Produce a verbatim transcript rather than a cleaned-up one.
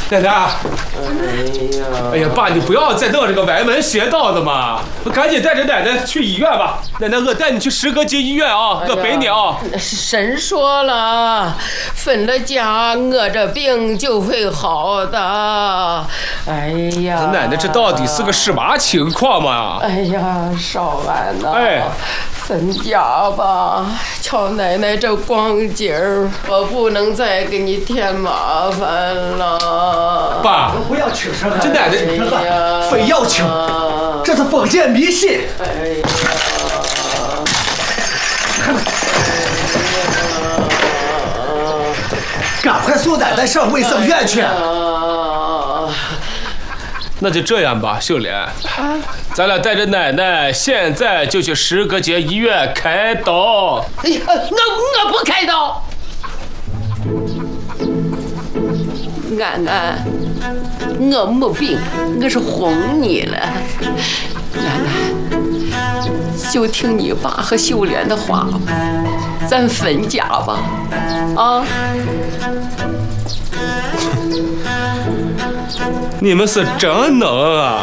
奶奶， 哎呀， 哎呀，爸，你不要再弄这个歪门邪道的嘛！赶紧带着奶奶去医院吧。奶奶，我带你去石河街医院啊，我陪你啊。 神说了，分了家，我这病就会好的。哎呀， 奶奶，这到底是个什么情况嘛？ 哎呀，少安呐， 哎， 分家吧。瞧奶奶这光景儿，我不能再给你添麻烦了。 爸， 不要请神这奶奶非要请，这是封建迷信。 哎呀， 赶快送奶奶上卫生院去。 那就这样吧，秀莲，咱俩带着奶奶现在就去石河街医院开刀。 哎呀，我我不开刀。安安，我没病，我是哄你了。安安，就听你爸和秀莲的话，咱分家吧，啊！ 你们是真能啊！